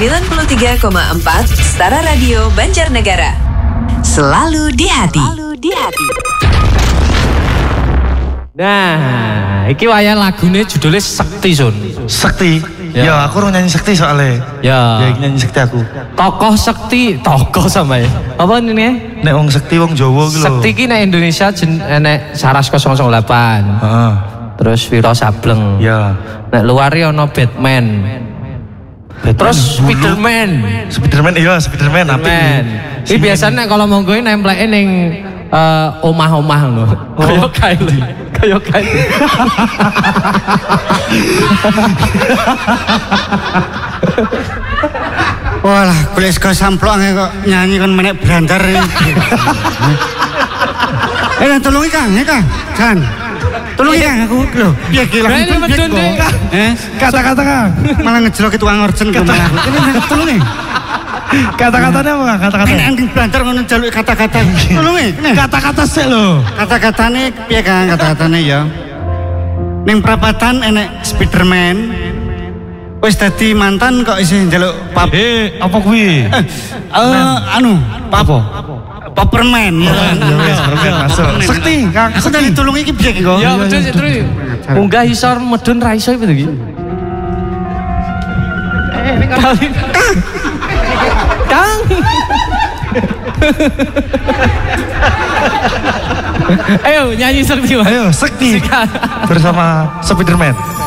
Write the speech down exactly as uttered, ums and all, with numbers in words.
sembilan puluh tiga koma empat Setara Radio Banjarnegara. Selalu di hati. Selalu di hati. Nah, iki wayah lagune judulnya Sekti, Sun. Sekti? Ya, ya aku orang nyanyi Sekti soalnya. Ya. Ya nyanyi Sekti aku. Tokoh Sekti, tokoh sama ya. Apa ini? Nek wong Sekti wong Jawa gitu. Sekti ki nek Indonesia jen, nek Saras nol nol delapan. Heeh. Terus Wiro Sableng. Ya. Nek luar ono Batman. Batman. Terus Spiderman. Spiderman iya, Spiderman apa ini? Ini biasanya kalau monggo nempelin ning uh, omah-omah ngono. Oh. Kayak kae. Kayak kae. Walah, kulit sego samplok kok nyanyi kon menek brandar. Eh, tolongi Kang, ya Kang. Kan. Tolongi Kang aku lho. Piye ki lagi medun kok. Eh, kata-kata Kang. Malah ngejlok tukang orjen kok malah. Ini tolongi. Kata-katanya apa Kang? Kata-kata. Ending brandar ngono njaluk kata-kata. Tolongi. Kata-kata sik lho. Kata-katane piye Kang? Kata-katane ya. Ning prapatan enek Spiderman. Wis dadi mantan kok isih njaluk pap. Eh, apa kuwi? Eh, anu, apa? Paperman ya. Ya wis, masuk. Sekti, Kang. Aku tadi tulung iki piye iki kok? Ya betul sih terus. Munggah isor medun ra iso iki iki. Eh, ning kali. Kang. Ayo nyanyi Sekti, Mas. Ayo, Sekti. Bersama Spiderman.